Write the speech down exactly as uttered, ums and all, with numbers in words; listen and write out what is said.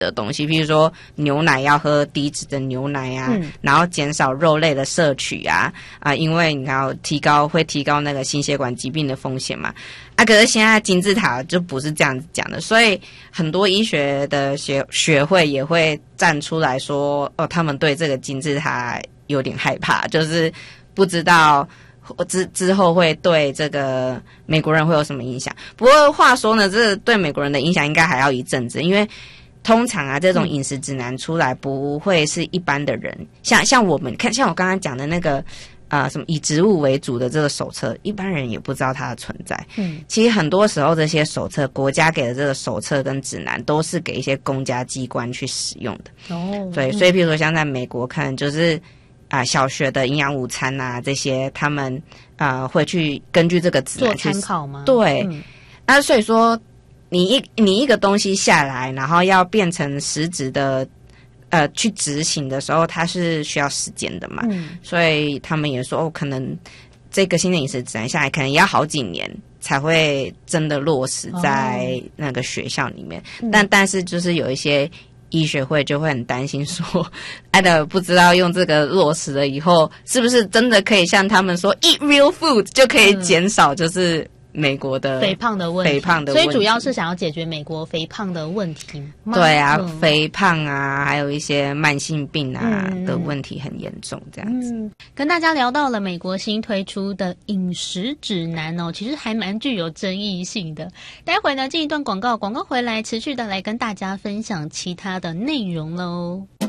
的东西，譬如说牛奶要喝低脂的牛奶啊，嗯、然后减少肉类的摄取啊啊，因为你看提高会提高那个心血管疾病的风险嘛。啊，可是现在金字塔就不是这样子讲的，所以很多医学的学学会也会站出来说，哦，他们对这个金字塔有点害怕，就是不知道之之后会对这个美国人会有什么影响。不过话说呢，这对美国人的影响应该还要一阵子，因为通常啊，这种饮食指南出来不会是一般的人，像像我们看，像我刚刚讲的那个。啊、呃，什么以植物为主的这个手册，一般人也不知道它的存在。嗯，其实很多时候这些手册，国家给的这个手册跟指南，都是给一些公家机关去使用的。哦，对，所以譬如说像在美国，可能就是啊、呃、小学的营养午餐啊这些，他们啊、呃、会去根据这个指南去做参考吗？ 对， 嗯、 那所以说你一你一个东西下来，然后要变成实质的。呃，去执行的时候，它是需要时间的嘛，嗯、所以他们也说，哦，可能这个新的饮食指南下来，可能也要好几年才会真的落实在那个学校里面。哦、但但是就是有一些医学会就会很担心说，哎的不知道用这个落实了以后，是不是真的可以像他们说 eat real food 就可以减少就是。美国的肥胖的问题， 肥胖的问题， 所以主要是想要解决美国肥胖的问题吗？ 对啊、嗯，肥胖啊，还有一些慢性病啊、嗯、的问题很严重，这样子、嗯。 跟大家聊到了美国新推出的饮食指南哦，其实还蛮具有争议性的。待会呢，进一段广告，广告回来，持续的来跟大家分享其他的内容喽。